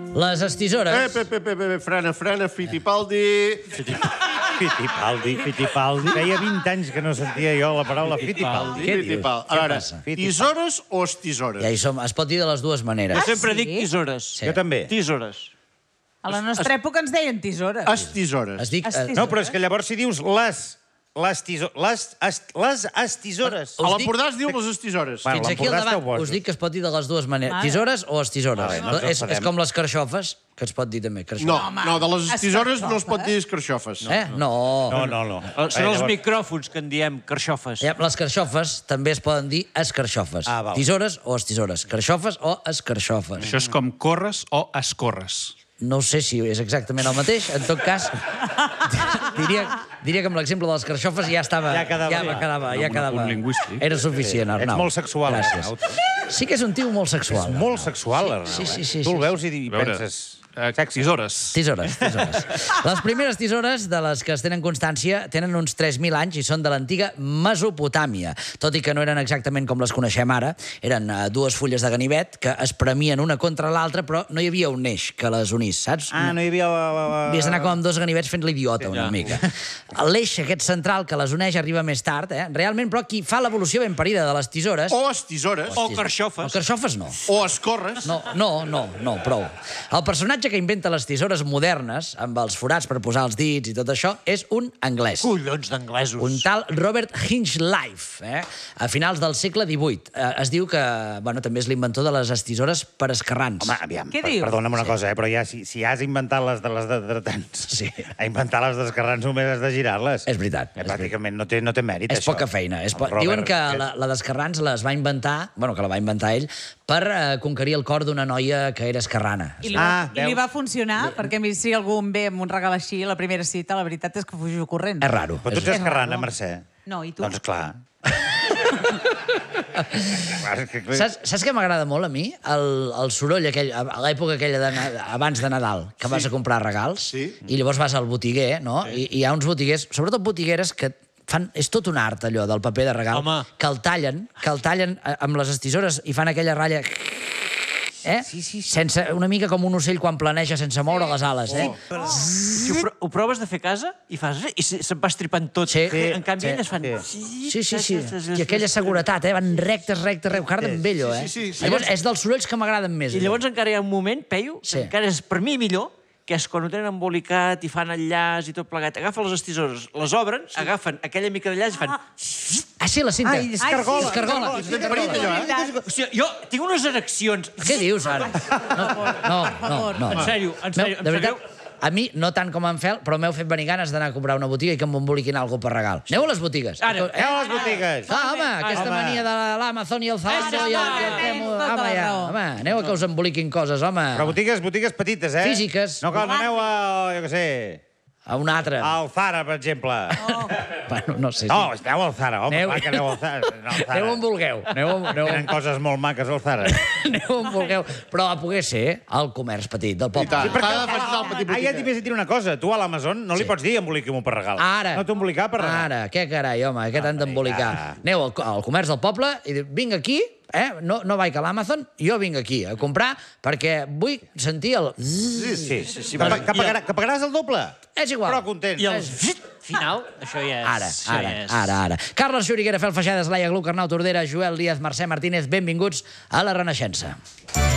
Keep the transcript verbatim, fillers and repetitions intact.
Les estisores... Eh, pe, pe, pe, frena, frena, Fittipaldi... Fittipaldi, Fittipaldi. Feia vint anys que no sentia jo la paraula Fittipaldi. Què dius? Fittipaldi. A veure, tisores o estisores? Ja hi som, es pot dir de les dues maneres. Jo sempre dic tisores. Sí. Jo també. Tisores. A la nostra època ens deien tisores. Estisores. Es dic... Estisores. No, però és que llavors si dius les... Les, tiso, les, est, les estisores. A l'Empordà es diu les estisores. Bueno, Fins aquí al l'Empordà davant esteu bojos. us dic que es pot dir de les dues maneres. Vale. Tisores o estisores. Vale, no ens és, és enfadem. com les carxofes, que es pot dir també. Carxofes. No, no, de les estisores no es pot dir escarxofes. Eh? No. No, no, no. Són els llavors- micròfons que en diem carxofes. Ja, les carxofes també es poden dir escarxofes. Ah, val. Tisores o estisores. Carxofes o escarxofes. Això és com corres o escorres. No sé si és exactament el mateix. En tot cas, diria, diria que amb l'exemple de les carxofes ja estava... Ja quedava Ja, bé. quedava, ja Un quedava. apunt lingüístic. Era suficient, Arnau. Ets molt sexual, Gràcies. Arnau. Sí que és un tio molt sexual. Molt sexual, Arnau. Sí, sí, sí, Tu el sí, veus i i A veure, penses... eh, tisores. Tisores, tisores. Les primeres tisores de les que es tenen constància tenen uns tres mil anys i són de l'antiga Mesopotàmia, tot i que no eren exactament com les coneixem ara. Eren uh, dues fulles de ganivet que es premien una contra l'altra, però no hi havia un eix que les unís, saps? Ah, no hi havia... Havies d'anar com amb dos ganivets fent l'idiota una mica. L'eix aquest central que les uneix arriba més tard, eh? Realment, però, qui fa l'evolució ben parida de les tisores... O estisores. O O carxofes. carxofes no. O escorres. No, no, no, no, prou. El personatge que inventa les tisores modernes, amb els forats per posar els dits i tot això, és un anglès. Collons d'anglesos. Un tal Robert Hinchliffe, eh? A finals del segle divuit. Eh, es diu que, bueno, també és l'inventor de les estisores per escarrans. Home, aviam, Què per, dius? perdona'm una cosa, eh, però ja, si, si has inventat les de les de dretans, Sí. a inventar les d'esquerrans només has de girar-les. És veritat, Eh, és pràcticament no té, no té mèrit, És això. poca feina. És po... El Robert, Diuen que eh, la, la d'Escarrans les va inventar, bueno, que la va inventar ell, per eh, conquerir el cor d'una noia que era escarrana. I li, va, Ah, I li veus? va funcionar, perquè a mi si algú em ve amb un regal així a la primera cita, la veritat és que fujo corrent. És raro. Però tu És... ets esquerrana, raro. Mercè. No, i tu? Doncs clar. Clar, és que- Saps, saps què m'agrada molt a mi? El, el soroll aquell, a a l'època aquella de, Na- abans de Nadal, que vas a comprar regals, Sí. i llavors vas al botiguer, no? I, i hi ha uns botiguers, sobretot botigueres, que fan, és tot un art, allò, del paper de regal, Home. que el tallen, que el tallen eh, amb les estisores i fan aquella ratlla... Eh? Sí, sí, sí. Sense, una mica com un ocell quan planeja sense moure les ales, eh? Si ho, pro ho proves de fer a casa i fas... I se- se'n va estripant tot. Sí. En canvi, Sí. elles fan... Sí, sí, sí. I aquella seguretat, eh? Van rectes, rectes, rectes. Carda amb vello, eh? Sí, sí, sí. Llavors, és dels sorolls que m'agraden més. I llavors encara hi ha un moment, Peyu, que Sí. encara és per mi millor, que és quan ho tenen embolicat i fan el llaç i tot plegat. Agafen les estisores, les obren, agafen aquella mica de llaç i fan... Ah, sí, la cinta. Ai, és cargola. És cargola. És ben parit, allò, eh? O sigui, jo tinc unes ereccions... Què dius, ara? No, no, no. no. En sèrio, en sèrio, Meu, de em veritat, sabeu? a mi, no tant com en Fel, però m'heu fet venir ganes d'anar a comprar una botiga i que m'emboliquin alguna per regal. Aneu a les botigues. Ara, Eh? Aneu a les botigues. Ah, home, aquesta home. mania de l'Amazon i el Zalando i el, i el Temu... Tota Home, la ja, raó. home, aneu a que us emboliquin coses, home. Però botigues, botigues petites, eh? Físiques. No cal, no aneu a, jo què sé, A un altre. al Zara, per exemple. Bueno, no sé. No, aneu al Zara, home, Aneu- clar que aneu al Zara. No, al Zara. Aneu on vulgueu. Aneu, on- aneu, Tenen on- coses molt maques al Zara. aneu on vulgueu. Però a poder ser el comerç petit del I poble. tant. T'ha de facilitar el petit Ah, ja t'hi botiquer. vaig dir una cosa. Tu a l'Amazon no li Sí. pots dir emboliquem-ho per regal. Ara. No t'embolicar per regal. Ara, què carai, home, què t'han d'embolicar? vinga. Aneu al, al comerç del poble i diu, vinc aquí, eh? no, no vaig a l'Amazon, jo vinc aquí a comprar perquè vull sentir el... Sí, sí. sí, sí, que, però- pa- que, pagarà, que pagaràs el doble. És igual. Però content. I el final, això ja és... Ara, això ara, ja és... ara, ara. Carles Xuriguera, Fel Feixades, Laia Gluc, Arnau Tordera, Joel Díaz, Mercè Martínez, benvinguts a La Renaixença.